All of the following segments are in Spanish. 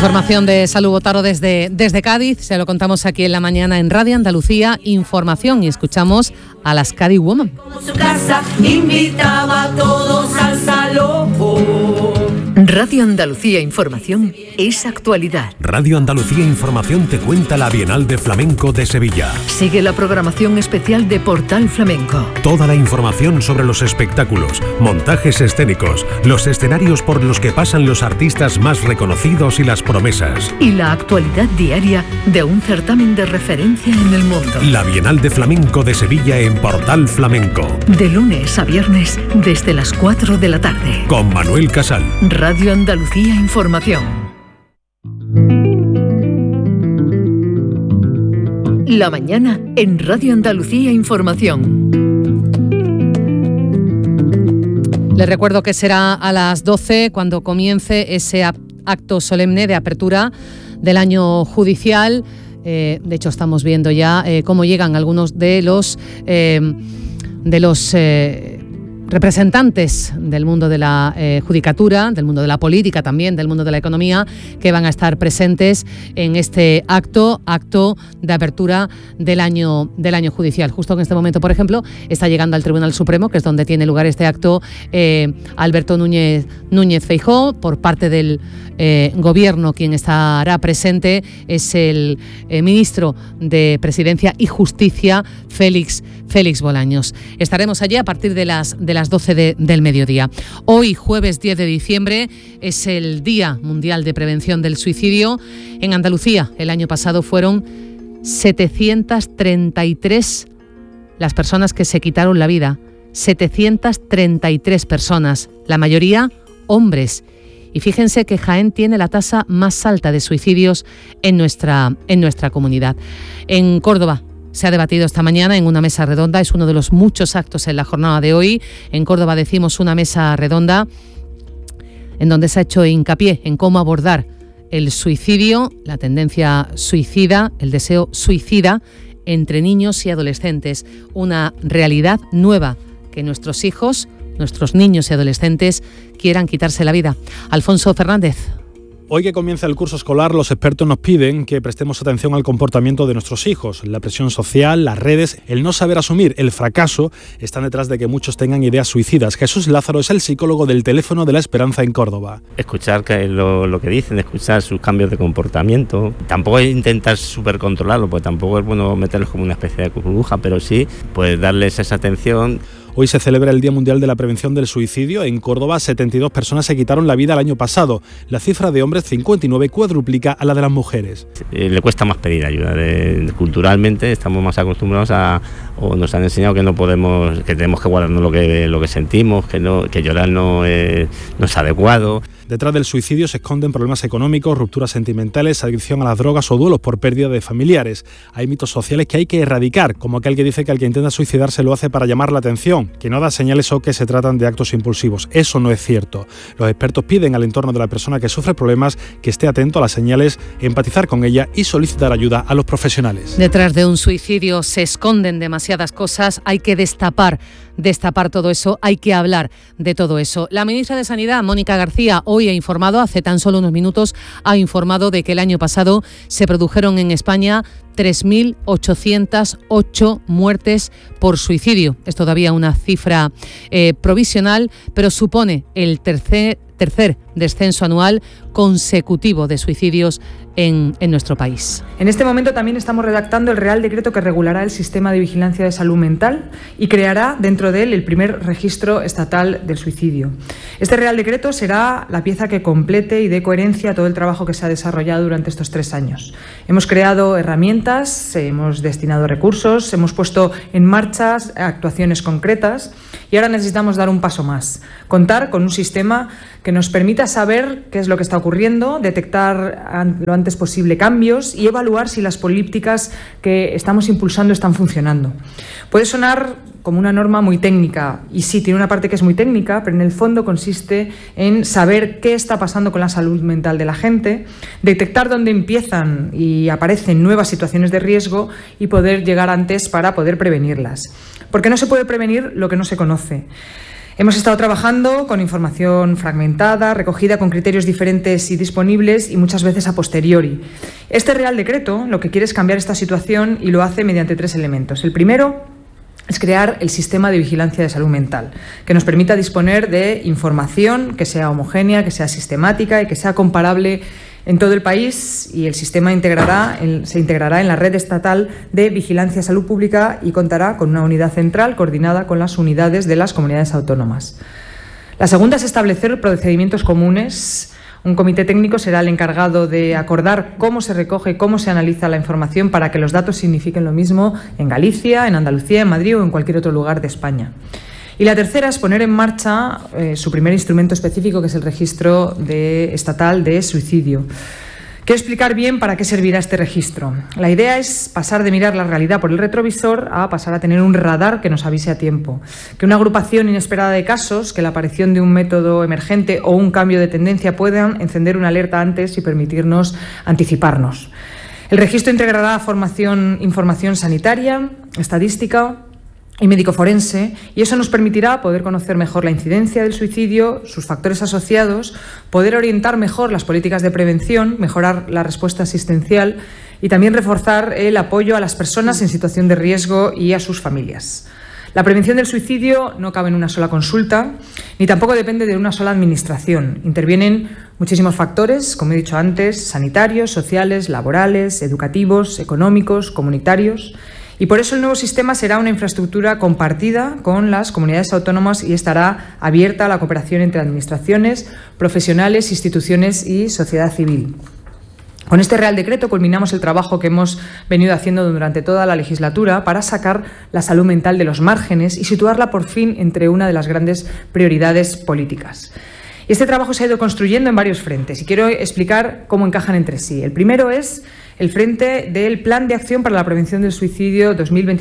Información de Salud Botaro desde Cádiz. Se lo contamos aquí en la mañana en Radio Andalucía Información y escuchamos a las Cádiz Woman. Como su casa invitaba a todos al salón. Radio Andalucía Información es actualidad. Radio Andalucía Información te cuenta la Bienal de Flamenco de Sevilla. Sigue la programación especial de Portal Flamenco. Toda la información sobre los espectáculos, montajes escénicos, los escenarios por los que pasan los artistas más reconocidos y las promesas. Y la actualidad diaria de un certamen de referencia en el mundo. La Bienal de Flamenco de Sevilla en Portal Flamenco. De lunes a viernes desde las 4 de la tarde. Con Manuel Casal. Radio Andalucía Información. La mañana en Radio Andalucía Información. Les recuerdo que será a las 12 cuando comience ese acto solemne de apertura del año judicial. De hecho, estamos viendo ya cómo llegan algunos de los representantes del mundo de la judicatura, del mundo de la política también, del mundo de la economía, que van a estar presentes en este acto de apertura del año judicial. Justo en este momento, por ejemplo, está llegando al Tribunal Supremo, que es donde tiene lugar este acto, Alberto Núñez Feijóo. Por parte del Gobierno, quien estará presente es el ministro de Presidencia y Justicia, Félix Bolaños. Estaremos allí a partir de las 12 del mediodía. Hoy, jueves 10 de diciembre, es el Día Mundial de Prevención del Suicidio. En Andalucía, el año pasado fueron 733 las personas que se quitaron la vida. 733 personas, la mayoría hombres. Y fíjense que Jaén tiene la tasa más alta de suicidios en nuestra comunidad. En Córdoba se ha debatido esta mañana en una mesa redonda, es uno de los muchos actos en la jornada de hoy. En Córdoba decimos una mesa redonda en donde se ha hecho hincapié en cómo abordar el suicidio, la tendencia suicida, el deseo suicida entre niños y adolescentes. Una realidad nueva que nuestros hijos, nuestros niños y adolescentes quieran quitarse la vida. Alfonso Fernández. Hoy que comienza el curso escolar, los expertos nos piden que prestemos atención al comportamiento de nuestros hijos. La presión social, las redes, el no saber asumir el fracaso están detrás de que muchos tengan ideas suicidas. Jesús Lázaro es el psicólogo del Teléfono de la Esperanza en Córdoba. Escuchar lo que dicen, escuchar sus cambios de comportamiento. Tampoco es intentar súper controlarlo, porque tampoco es bueno meterlos como una especie de burbuja, pero sí pues darles esa atención. Hoy se celebra el Día Mundial de la Prevención del Suicidio. En Córdoba, 72 personas se quitaron la vida el año pasado. La cifra de hombres, 59, cuadruplica a la de las mujeres. Le cuesta más pedir ayuda. Culturalmente estamos más acostumbrados o nos han enseñado que no podemos, que tenemos que guardarnos lo que sentimos, que llorar no es adecuado. Detrás del suicidio se esconden problemas económicos, rupturas sentimentales, adicción a las drogas o duelos por pérdida de familiares. Hay mitos sociales que hay que erradicar, como aquel que dice que el que intenta suicidarse lo hace para llamar la atención, que no da señales o que se tratan de actos impulsivos. Eso no es cierto. Los expertos piden al entorno de la persona que sufre problemas que esté atento a las señales, empatizar con ella y solicitar ayuda a los profesionales. Detrás de un suicidio se esconden demasiadas cosas, hay que destapar todo eso, hay que hablar de todo eso. La ministra de Sanidad, Mónica García, hoy ha informado, hace tan solo unos minutos, ha informado de que el año pasado se produjeron en España 3.808 muertes por suicidio. Es todavía una cifra provisional, pero supone el tercer descenso anual consecutivo de suicidios en nuestro país. En este momento también estamos redactando el Real Decreto que regulará el sistema de vigilancia de salud mental y creará dentro de él el primer registro estatal del suicidio. Este Real Decreto será la pieza que complete y dé coherencia a todo el trabajo que se ha desarrollado durante estos 3 años. Hemos creado herramientas, hemos destinado recursos, hemos puesto en marcha actuaciones concretas y ahora necesitamos dar un paso más, contar con un sistema que nos permita saber qué es lo que está ocurriendo, detectar lo antes posible cambios y evaluar si las políticas que estamos impulsando están funcionando. Puede sonar como una norma muy técnica, y sí, tiene una parte que es muy técnica, pero en el fondo consiste en saber qué está pasando con la salud mental de la gente, detectar dónde empiezan y aparecen nuevas situaciones de riesgo y poder llegar antes para poder prevenirlas. Porque no se puede prevenir lo que no se conoce. Hemos estado trabajando con información fragmentada, recogida con criterios diferentes y disponibles y muchas veces a posteriori. Este Real Decreto lo que quiere es cambiar esta situación y lo hace mediante 3 elementos. El primero es crear el sistema de vigilancia de salud mental, que nos permita disponer de información que sea homogénea, que sea sistemática y que sea comparable en todo el país, y el sistema se integrará en la red estatal de vigilancia de salud pública y contará con una unidad central coordinada con las unidades de las comunidades autónomas. La segunda es establecer procedimientos comunes. Un comité técnico será el encargado de acordar cómo se recoge, cómo se analiza la información para que los datos signifiquen lo mismo en Galicia, en Andalucía, en Madrid o en cualquier otro lugar de España. Y la tercera es poner en marcha su primer instrumento específico, que es el registro estatal de suicidio. Quiero explicar bien para qué servirá este registro. La idea es pasar de mirar la realidad por el retrovisor a pasar a tener un radar que nos avise a tiempo. Que una agrupación inesperada de casos, que la aparición de un método emergente o un cambio de tendencia puedan encender una alerta antes y permitirnos anticiparnos. El registro integrará información sanitaria, estadística y médico-forense, y eso nos permitirá poder conocer mejor la incidencia del suicidio, sus factores asociados, poder orientar mejor las políticas de prevención, mejorar la respuesta asistencial y también reforzar el apoyo a las personas en situación de riesgo y a sus familias. La prevención del suicidio no cabe en una sola consulta, ni tampoco depende de una sola administración. Intervienen muchísimos factores, como he dicho antes, sanitarios, sociales, laborales, educativos, económicos, comunitarios. Y por eso el nuevo sistema será una infraestructura compartida con las comunidades autónomas y estará abierta a la cooperación entre administraciones, profesionales, instituciones y sociedad civil. Con este Real Decreto culminamos el trabajo que hemos venido haciendo durante toda la legislatura para sacar la salud mental de los márgenes y situarla por fin entre una de las grandes prioridades políticas. Y este trabajo se ha ido construyendo en varios frentes y quiero explicar cómo encajan entre sí. El primero es el frente del Plan de Acción para la Prevención del Suicidio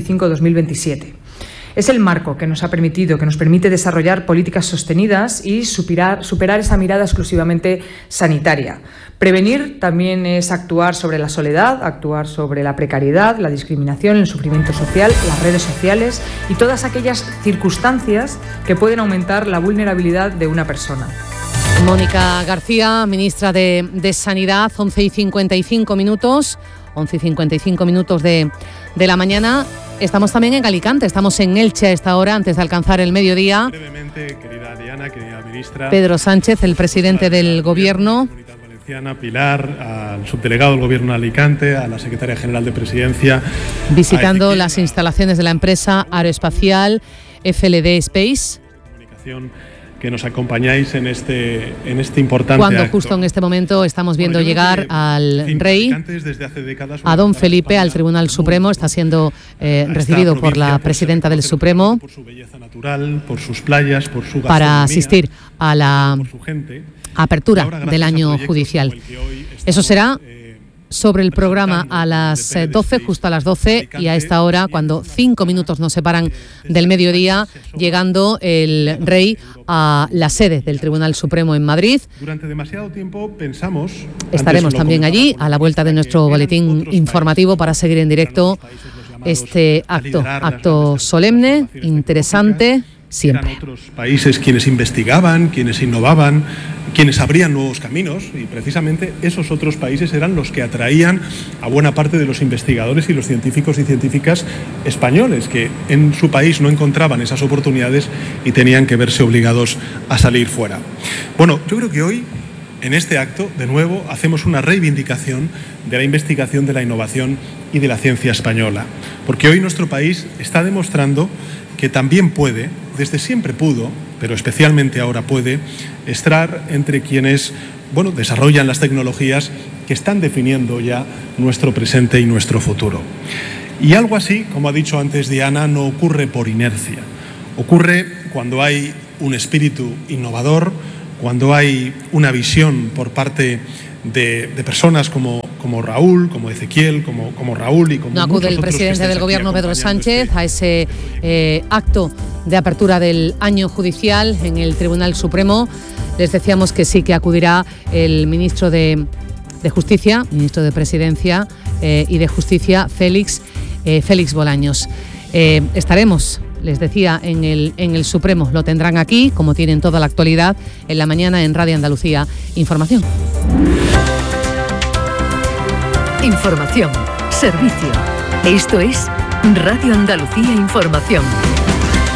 2025-2027. Es el marco que nos permite desarrollar políticas sostenidas y superar esa mirada exclusivamente sanitaria. Prevenir también es actuar sobre la soledad, actuar sobre la precariedad, la discriminación, el sufrimiento social, las redes sociales y todas aquellas circunstancias que pueden aumentar la vulnerabilidad de una persona. Mónica García, ministra de Sanidad, 11:55 minutos, 11:55 minutos de la mañana. Estamos también en Alicante, estamos en Elche a esta hora, antes de alcanzar el mediodía. Brevemente, querida Diana, querida ministra. Pedro Sánchez, el presidente del Gobierno. Pilar, al subdelegado del Gobierno de Alicante, a la secretaria general de Presidencia. Visitando las instalaciones de la empresa aeroespacial FLD Space. Que nos acompañáis en este importante cuando acto. Justo en este momento estamos viendo llegar al rey, a don Felipe, al Tribunal Supremo. Está siendo recibido por la presidenta del Supremo por su belleza natural, por sus playas, por su para asistir a la apertura del año judicial. Eso será sobre el programa a las 12, justo a las 12, y a esta hora, cuando 5 minutos nos separan del mediodía, llegando el rey a la sede del Tribunal Supremo en Madrid. Durante demasiado tiempo pensamos... Estaremos también allí, a la vuelta de nuestro boletín informativo, para seguir en directo este acto solemne, interesante, siempre. Eran otros países quienes investigaban, quienes innovaban, quienes abrían nuevos caminos, y precisamente esos otros países eran los que atraían a buena parte de los investigadores y los científicos y científicas españoles, que en su país no encontraban esas oportunidades y tenían que verse obligados a salir fuera. Bueno, yo creo que hoy, en este acto, de nuevo, hacemos una reivindicación de la investigación, de la innovación y de la ciencia española, porque hoy nuestro país está demostrando que también puede, desde siempre pudo, pero especialmente ahora puede, estar entre quienes, desarrollan las tecnologías que están definiendo ya nuestro presente y nuestro futuro. Y algo así, como ha dicho antes Diana, no ocurre por inercia. Ocurre cuando hay un espíritu innovador, cuando hay una visión por parte de personas como Raúl, como Ezequiel, como Raúl y como no acude el presidente del Gobierno, Pedro Sánchez, a ese acto de apertura del año judicial en el Tribunal Supremo. Les decíamos que sí, que acudirá el ministro de Justicia, ministro de Presidencia y de Justicia, Félix Bolaños. Estaremos les decía, en el Supremo. Lo tendrán aquí, como tienen toda la actualidad, en la mañana en Radio Andalucía Información. Información, servicio. Esto es Radio Andalucía Información.